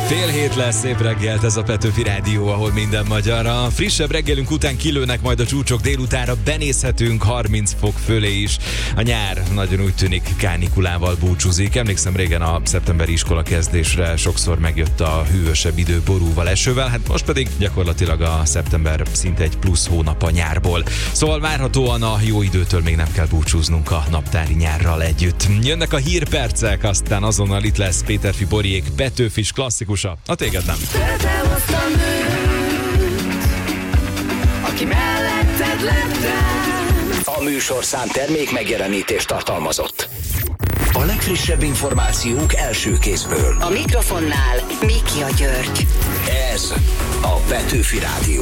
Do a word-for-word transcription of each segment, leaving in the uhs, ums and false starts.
Fél hét lesz, szép reggelt, ez a Petőfi Rádió, ahol minden magyar. A frissebb reggelünk után kilőnek majd a csúcsok, délutára benézhetünk harminc fok fölé is. A nyár nagyon úgy tűnik kánikulával búcsúzik. Emlékszem, régen a szeptemberi iskola kezdésre sokszor megjött a hűvösebb idő borúval, esővel, hát most pedig gyakorlatilag a szeptember szinte egy plusz hónap a nyárból. Szóval várhatóan a jó időtől még nem kell búcsúznunk a naptári nyárral együtt. Jönnek a hírpercek, aztán azonnal itt lesz Péterfi Boryék Petőfis klasszikusa. A téged nem. Összehoztam őt, aki melletted lettem. A műsorszám termék megjelenítést tartalmazott. A legfrissebb információk első kézből. A mikrofonnál Mikja György. Ez a Petőfi Rádió.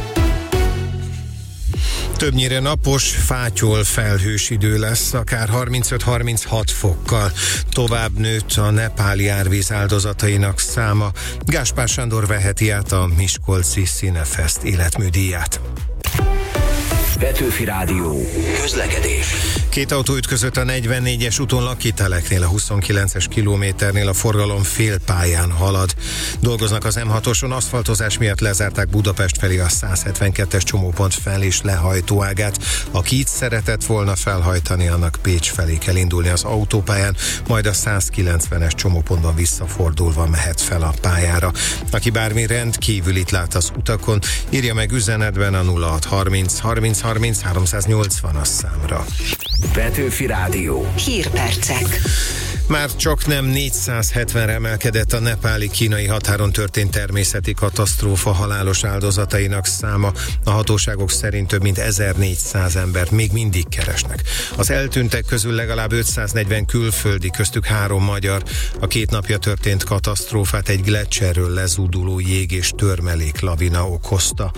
Többnyire napos, fátyol, felhős idő lesz, akár harmincöt-harminchat fokkal. Tovább nőtt a nepáli árvíz áldozatainak száma. Gáspár Sándor veheti át a Miskolci Színefest életműdíját. Petőfi Rádió. Közlekedés. Két autó ütközött a negyvennégyes úton Lakiteleknél, a huszonkilences kilométernél, a forgalom félpályán halad. Dolgoznak az em hatoson, aszfaltozás miatt lezárták Budapest felé a százhetvenkettes csomópont fel- és lehajtóágát. Aki itt szeretett volna felhajtani, annak Pécs felé kell indulni az autópályán, majd a százkilencvenes csomópontban visszafordulva mehet fel a pályára. Aki bármi rendkívülit lát az utakon, írja meg üzenetben a nulla hat harminc harminc harminc háromszáznyolcvanas számra. Petőfi Rádió. Hírpercek. Már csak nem négyszázhetvenre emelkedett a nepáli-kínai határon történt természeti katasztrófa halálos áldozatainak száma. A hatóságok szerint több mint ezernégyszáz embert még mindig keresnek. Az eltűntek közül legalább ötszáznegyven külföldi, köztük három magyar. A két napja történt katasztrófát egy gleccserről lezúduló jég és törmelék lavina okozta.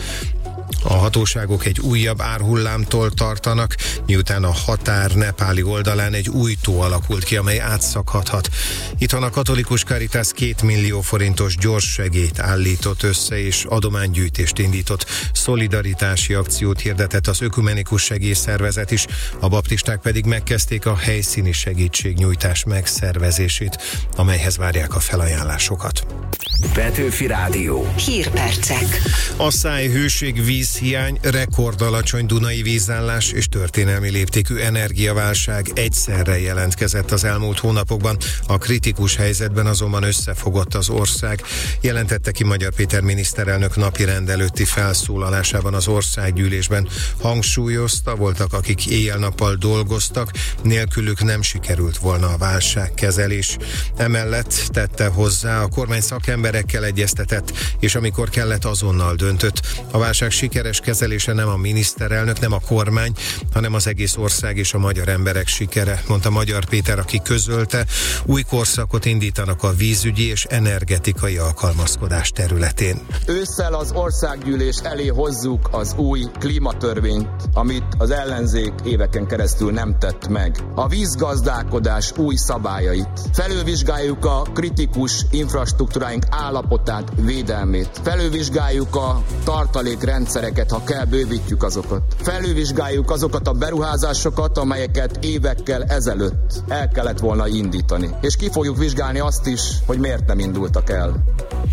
A hatóságok egy újabb árhullámtól tartanak, miután a határ nepáli oldalán egy új tó alakult ki, amely átszakadhat. Itthon a katolikus Caritas két millió forintos gyors segélyt állított össze és adománygyűjtést indított. Szolidaritási akciót hirdetett az ökumenikus segélyszervezet is, a baptisták pedig megkezdték a helyszíni segítségnyújtás megszervezését, amelyhez várják a felajánlásokat. Petőfi Rádió. Hírpercek. Asszály, hőség, vízhiány, rekordalacsony dunai vízállás és történelmi léptékű energiaválság egyszerre jelentkezett az elmúlt hónapokban. A kritikus helyzetben azonban összefogott az ország, jelentette ki Magyar Péter miniszterelnök napirend előtti felszólalásában az országgyűlésben. Hangsúlyozta, voltak, akik éjjel-nappal dolgoztak, nélkülük nem sikerült volna a válságkezelés. Emellett tette hozzá, a kormány szakemberekkel egyeztetett, és amikor kellett, azonnal döntött. A válság sikeres kezelése nem a miniszterelnök, nem a kormány, hanem az egész ország és a magyar emberek sikere, mondta Magyar Péter, aki közölte, új korszakot indítanak a vízügyi és energetikai alkalmazkodás területén. Ősszel az országgyűlés elé hozzuk az új klímatörvényt, amit az ellenzék éveken keresztül nem tett meg. A vízgazdálkodás új szabályait. Felülvizsgáljuk a kritikus infrastruktúráink állapotát, védelmét. Felülvizsgáljuk a tartalékrendszereket, ha kell, bővítjük azokat. Felülvizsgáljuk azokat a beruházásokat, amelyeket évekkel ezelőtt el kellett volna indítani. És ki fogjuk vizsgálni azt is, hogy miért nem indultak el.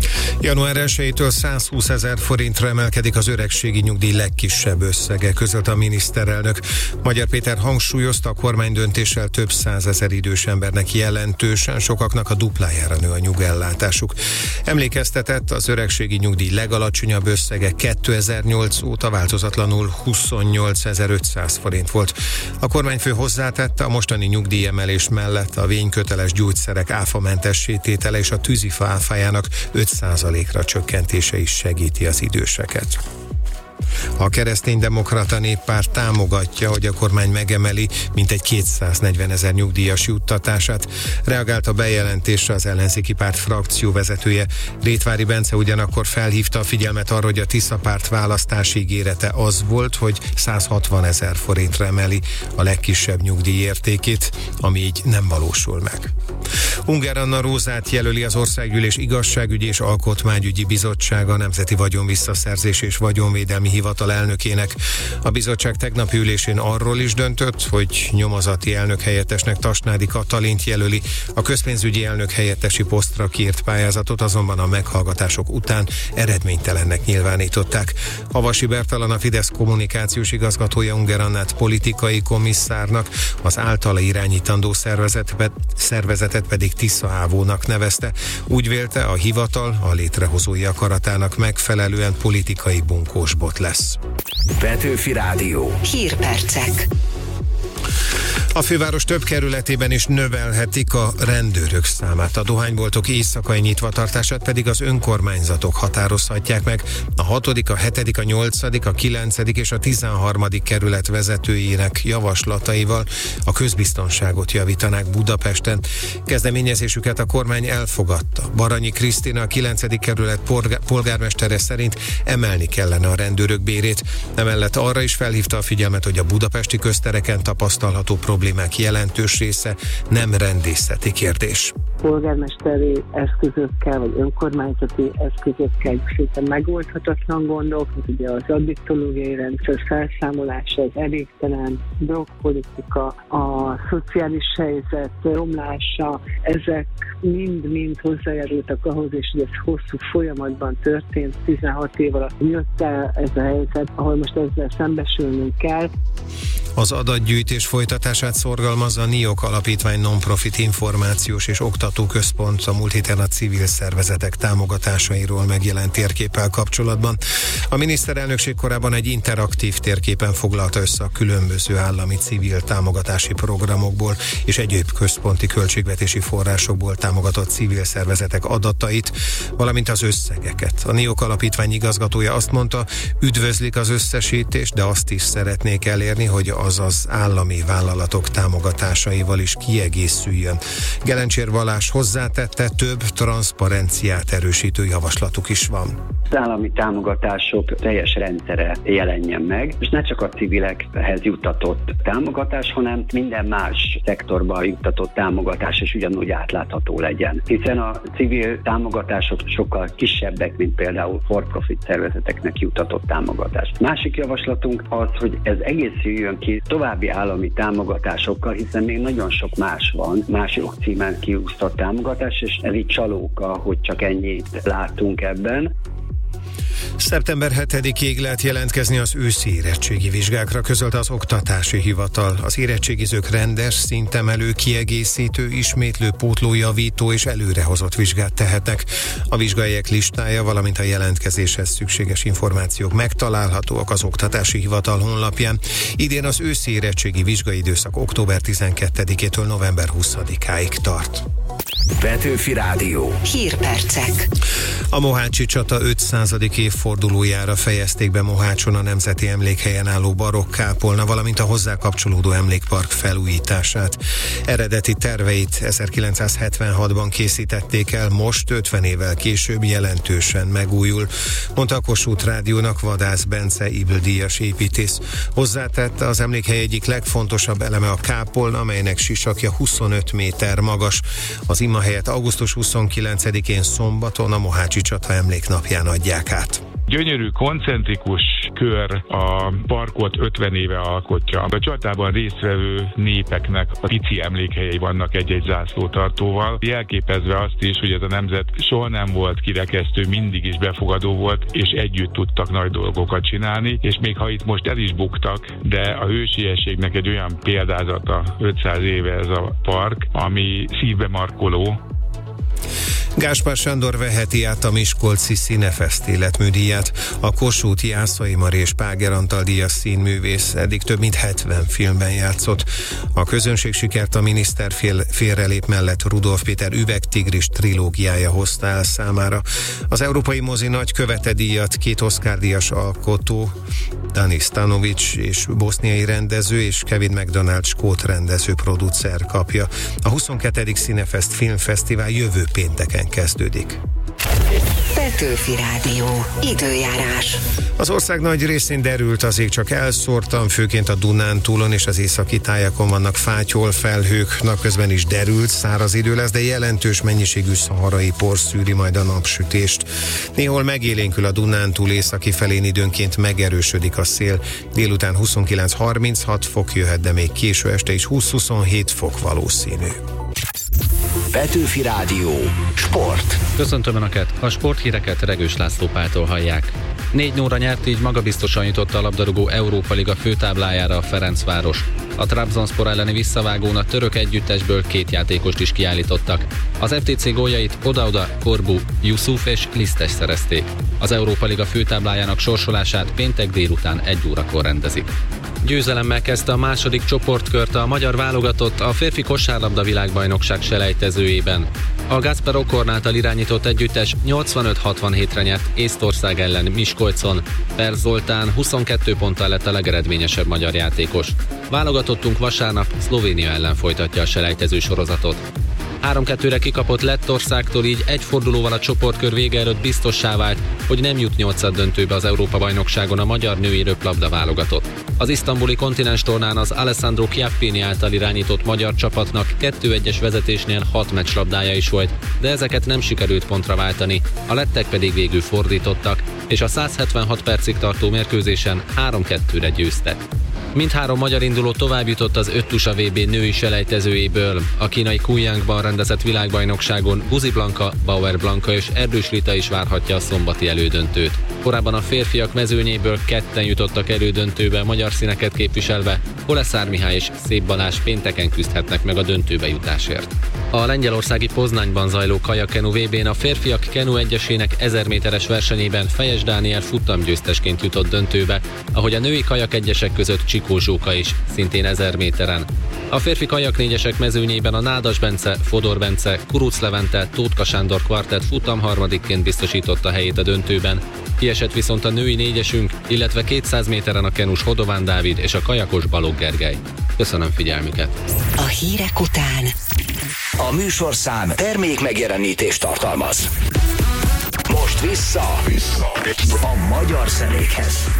január elsejétől százhúszezer forintra emelkedik az öregségi nyugdíj legkisebb összege, közölte a miniszterelnök. Magyar Péter hangsúlyozta, a kormány döntéssel több százezer idős embernek jelentősen, sokaknak a duplájára nő a nyugellátásuk. Emlékeztetett, az öregségi nyugdíj legalacsonyabb összege kétezer-nyolc óta változatlanul huszonnyolcezer-ötszáz forint volt. A kormányfő hozzátette, a mostani nyugdíjemelés mellett a vényköteles gyógyszerek áfamentessé tétele és a tűzifa áfájának öt százalékra csökkentése is segíti az időseket. A Kereszténydemokrata Néppárt támogatja, hogy a kormány megemeli mintegy kétszáznegyvenezer nyugdíjas juttatását. Reagált a bejelentésre az ellenzéki párt frakcióvezetője. Rétvári Bence ugyanakkor felhívta a figyelmet arra, hogy a Tisza párt választási ígérete az volt, hogy százhatvanezer forintra emeli a legkisebb nyugdíj értékét, ami így nem valósul meg. Ungár Anna Rózát jelöli az Országgyűlés Igazságügyi és Alkotmányügyi Bizottsága, Nemzeti Vagyonvisszaszerzés és Vagyonvédelmi Állami Hivatal elnökének. A bizottság tegnapi ülésén arról is döntött, hogy nyomozati elnök helyettesnek Tasnádi Katalint jelöli. A közpénzügyi elnök helyettesi posztra kiírt pályázatot azonban a meghallgatások után eredménytelennek nyilvánították. Havasi Bertalan, a Fidesz kommunikációs igazgatója Unger Annát politikai komisszárnak, az általa irányítandó szervezetet, szervezetet pedig Tisza-Ávónak nevezte. Úgy vélte, a hivatal a létrehozói akaratának megfelelően politikai bunkósbot lesz. Petőfi Rádió. Hírpercek. A főváros több kerületében is növelhetik a rendőrök számát. A dohányboltok éjszakai nyitvatartását pedig az önkormányzatok határozhatják meg. A hatodik, a hetedik, a nyolcadik, a kilencedik és a tizenharmadik kerület vezetőinek javaslataival a közbiztonságot javítanák Budapesten. Kezdeményezésüket a kormány elfogadta. Baranyi Krisztina, a kilencedik kerület polgármestere szerint emelni kellene a rendőrök bérét. Emellett arra is felhívta a figyelmet, hogy a budapesti köztereken tapasztalható problémák jelentős része nem rendészeti kérdés. Polgármesteri eszközökkel, vagy önkormányzati eszközökkel szépen megoldhatatlan gondok, mint ugye az addiktológiai rendszer felszámolása, az elégtelen drogpolitika, a szociális helyzet romlása, ezek mind-mind hozzájárultak ahhoz, és hogy ez hosszú folyamatban történt, tizenhat év alatt jött el ez a helyzet, ahol most ezzel szembesülnünk kell. Az adatgyűjtés folytatását szorgalmazza a NIOK Alapítvány non-profit információs és oktatóközpont a múlt héten a civil szervezetek támogatásairól megjelent térképpel kapcsolatban. A miniszterelnökség korábban egy interaktív térképen foglalta össze a különböző állami civil támogatási programokból és egyéb központi költségvetési forrásokból támogatott civil szervezetek adatait, valamint az összegeket. A NIOK Alapítvány igazgatója azt mondta, üdvözlik az összesítést, de azt is szeretnék elérni, hogy az az állami vállalatok támogatásaival is kiegészüljön. Gelencsér Balázs hozzátette, több transzparenciát erősítő javaslatuk is van. Az állami támogatások teljes rendszere jelenjen meg, és ne csak a civilekhez juttatott támogatás, hanem minden más szektorban juttatott támogatás is ugyanúgy átlátható legyen. Hiszen a civil támogatások sokkal kisebbek, mint például for-profit szervezeteknek juttatott támogatás. Másik javaslatunk az, hogy ez egészüljön ki további állami támogatásokkal, hiszen még nagyon sok más van, más jogcímen kiúsztott támogatás, és ez így csalóka, hogy csak ennyit látunk ebben. szeptember hetedikéig lehet jelentkezni az őszi érettségi vizsgákra, közölte az Oktatási Hivatal. Az érettségizők rendes, szintemelő, kiegészítő, ismétlő, pótló, javító és előrehozott vizsgát tehetnek. A vizsgahelyek listája, valamint a jelentkezéshez szükséges információk megtalálhatóak az Oktatási Hivatal honlapján. Idén az őszi érettségi vizsgai időszak október tizenkettedikétől november huszadikáig tart. Petőfi Rádió. Hírpercek. A mohácsi csata ötszázadik évfordulójára fejezték be Mohácson a Nemzeti Emlékhelyen álló barokk kápolna, valamint a hozzá kapcsolódó emlékpark felújítását. Eredeti terveit ezerkilencszázhetvenhatban készítették el, most ötven évvel később jelentősen megújul, mondta a Kossuth Rádiónak Vadász Bence Ybl-díjas építész. Hozzátette, az emlékhely egyik legfontosabb eleme a kápolna, amelynek sisakja huszonöt méter magas. Az imahelyet augusztus huszonkilencedikén szombaton a mohácsi csata emléknapján adják át. Gyönyörű, koncentrikus kör a parkot ötven éve alkotja. A csatában résztvevő népeknek a pici emlékhelyei vannak egy-egy zászlótartóval, jelképezve azt is, hogy ez a nemzet soha nem volt kirekesztő, mindig is befogadó volt, és együtt tudtak nagy dolgokat csinálni, és még ha itt most el is buktak, de a hősiességnek egy olyan példázata ötszáz éve ez a park, ami szívbe markoló. Gáspár Sándor veheti át a Miskolci Színefest életműdíját. A Kossuth Jászai Mari és Páger Antal díjas színművész eddig több mint hetven filmben játszott. A közönség sikert a Miniszter fél, félrelép mellett Rudolf Péter Üvegtigris trilógiája hozta el számára. Az Európai Mozi nagykövete díjat két Oscar-díjas alkotó, Dani Stanovic és boszniai rendező, és Kevin MacDonald skót rendező producer kapja. A huszonkettedik Színefest Filmfesztivál jövő pénteken kezdődik. Petőfi Rádió. Időjárás. Az ország nagy részén derült az ég, csak elszórtan, főként a Dunántúlon és az északi tájakon vannak fátyol felhők, napközben is derült, száraz idő lesz, de jelentős mennyiségű szaharai por szűri majd a napsütést. Néhol megélénkül a Dunántúl, északi felén időnként megerősödik a szél, délután huszonkilenc harminchat fok jöhet, de még késő este is húsz-huszonhét fok valószínű. Petőfi Rádió. Sport. Köszöntöm Önöket, a sporthíreket Regős László Páltól hallják. Négy nulla nyert, így magabiztosan jutott a labdarúgó Európa Liga főtáblájára a Ferencváros. A Trabzonspor elleni visszavágón a török együttesből két játékost is kiállítottak. Az ef té cé góljait oda-oda Korbu, Yusuf és Lisztes szerezték. Az Európa Liga főtáblájának sorsolását péntek délután egy órakor rendezik. Győzelemmel kezdte a második csoportkört a magyar válogatott a férfi kosárlabda világbajnokság selejtezőjében. A Gáspár Okorn által irányított együttes nyolcvanöt hatvanhétre nyert Észtország ellen Miskolcon. Per Zoltán huszonkettő ponttal lett a legeredményesebb magyar játékos. Válogatottunk vasárnap Szlovénia ellen folytatja a selejtező sorozatot. három kettőre kikapott Lettországtól, így egy fordulóval a csoportkör vége előtt biztossá vált, hogy nem jut nyolcad döntőbe az Európa-bajnokságon a magyar női röplabda válogatott. Az isztambuli kontinens tornán az Alessandro Chiappini által irányított magyar csapatnak kettő egyes vezetésnél hat meccslabdája is volt, de ezeket nem sikerült pontra váltani, a lettek pedig végül fordítottak, és a száz hetvenhat percig tartó mérkőzésen három kettőre győztek. Mindhárom magyar induló továbbjutott az öt-tusa vé bé női selejtezőjéből. A kínai Kújjánkban rendezett világbajnokságon Guzi Blanka, Bauer Blanka és Erdős Rita is várhatja a szombati elődöntőt. Korábban a férfiak mezőnyéből ketten jutottak elődöntőbe magyar színeket képviselve, Holeszár Mihály és Szép Balázs pénteken küzdhetnek meg a döntőbe jutásért. A lengyelországi Poznányban zajló kajakenu vé bén a férfiak kenu egyesének ezer méteres versenyében Fejes Dániel futamgyőztesként jutott döntőbe, ahogy a női kajak egyesek között Csikó Zsóka is, szintén ezer méteren. A férfi kajak négyesek mezőnyében a Nádas Bence, Fodor Bence, Kuruc Levente, Tótka Sándor kvartett futam harmadikként biztosította helyét a döntőben. Kiesett viszont a női négyesünk, illetve kétszáz méteren a kenus Hodován Dávid és a kajakos Balogh Gergely. Köszönöm figyelmüket! A hírek után A műsorszám termék megjelenítést tartalmaz. Most vissza, vissza. a magyar zenékhez.